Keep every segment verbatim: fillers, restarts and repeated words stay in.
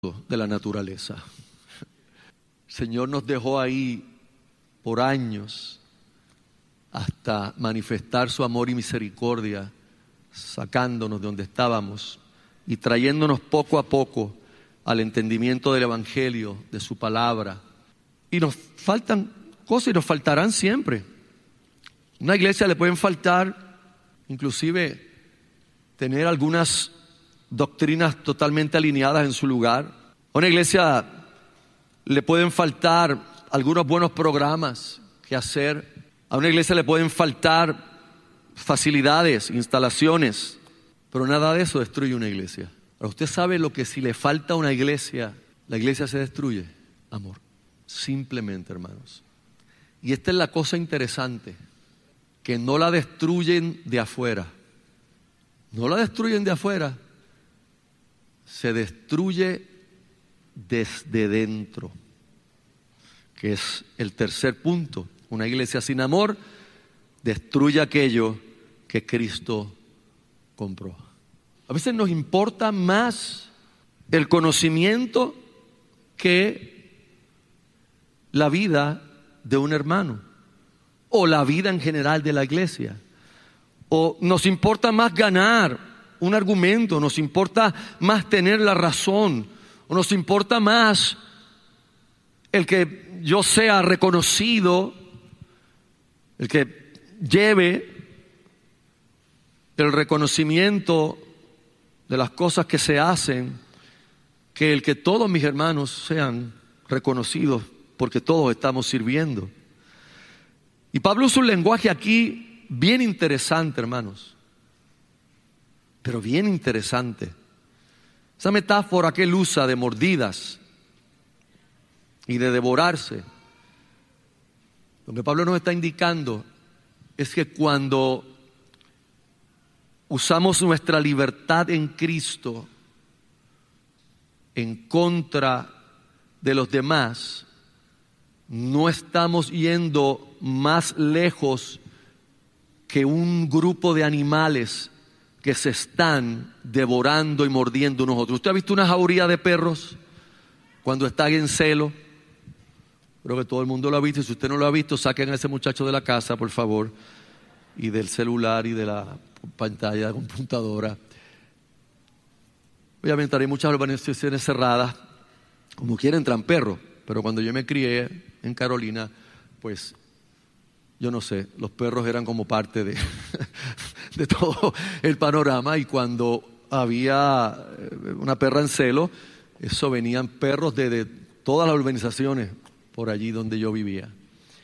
de la naturaleza. El Señor nos dejó ahí por años hasta manifestar su amor y misericordia, sacándonos de donde estábamos y trayéndonos poco a poco al entendimiento del Evangelio, de su palabra. Y nos faltan cosas y nos faltarán siempre. A una iglesia le pueden faltar, inclusive, tener algunas doctrinas totalmente alineadas en su lugar. A una iglesia le pueden faltar algunos buenos programas que hacer. A una iglesia le pueden faltar facilidades, instalaciones, pero nada de eso destruye una iglesia. Ahora, usted sabe lo que si le falta a una iglesia, la iglesia se destruye. Amor. Simplemente, hermanos. Y esta es la cosa interesante, que no la destruyen de afuera. No la destruyen de afuera. Se destruye desde dentro, que es el tercer punto. Una iglesia sin amor destruye aquello que Cristo compró. A veces nos importa más el conocimiento que la vida de un hermano o la vida en general de la iglesia. O nos importa más ganar un argumento, nos importa más tener la razón, o nos importa más el que yo sea reconocido, el que lleve el reconocimiento de las cosas que se hacen, que el que todos mis hermanos sean reconocidos, porque todos estamos sirviendo. Y Pablo usa un lenguaje aquí bien interesante, hermanos. Pero bien interesante. Esa metáfora que él usa de mordidas y de devorarse, lo que Pablo nos está indicando es que cuando usamos nuestra libertad en Cristo en contra de los demás, no estamos yendo más lejos que un grupo de animales que se están devorando y mordiendo unos a otros. ¿Usted ha visto una jauría de perros cuando están en celo? Creo que todo el mundo lo ha visto. Y si usted no lo ha visto, saquen a ese muchacho de la casa, por favor, y del celular y de la pantalla de computadora. Obviamente hay muchas urbanizaciones cerradas, como quiera entran perros, pero cuando yo me crié en Carolina, pues yo no sé, los perros eran como parte de, de todo el panorama, y cuando había una perra en celo, eso venían perros de, de todas las urbanizaciones por allí donde yo vivía,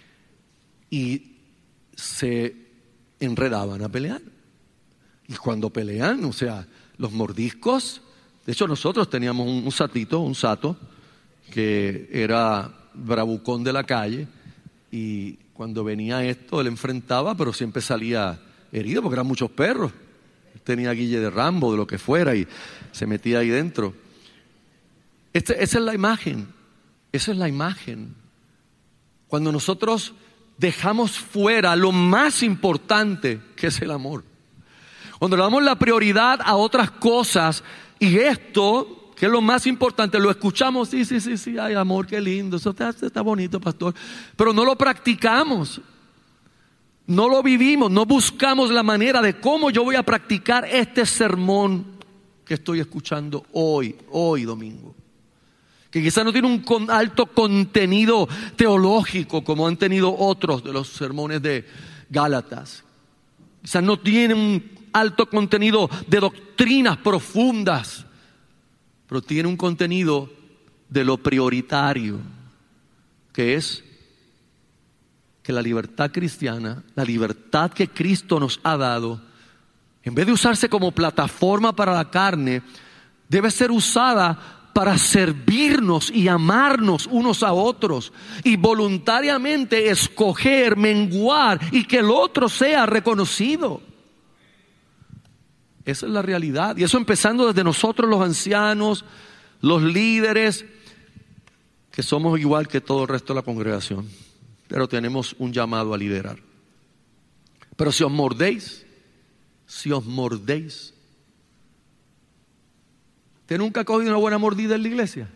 y se enredaban a pelear. Y cuando pelean, o sea, los mordiscos, de hecho nosotros teníamos un, un satito, un sato, que era bravucón de la calle, y cuando venía esto, él enfrentaba, pero siempre salía herido porque eran muchos perros. Él tenía guille de Rambo, de lo que fuera, y se metía ahí dentro. Este, esa es la imagen. Esa es la imagen. Cuando nosotros dejamos fuera lo más importante, que es el amor. Cuando le damos la prioridad a otras cosas, y esto, que es lo más importante, lo escuchamos, sí, sí, sí, sí, ay, amor, qué lindo, eso está, está bonito, pastor, pero no lo practicamos, no lo vivimos, no buscamos la manera de cómo yo voy a practicar este sermón que estoy escuchando hoy, hoy domingo, que quizás no tiene un con, alto contenido teológico como han tenido otros de los sermones de Gálatas, quizás no tiene un alto contenido de doctrinas profundas, pero tiene un contenido de lo prioritario, que es que la libertad cristiana, la libertad que Cristo nos ha dado, en vez de usarse como plataforma para la carne, debe ser usada para servirnos y amarnos unos a otros, y voluntariamente escoger, menguar, y que el otro sea reconocido. Esa es la realidad, y eso empezando desde nosotros los ancianos, los líderes, que somos igual que todo el resto de la congregación, pero tenemos un llamado a liderar. Pero si os mordéis, si os mordéis ¿Usted nunca ha cogido una buena mordida en la iglesia?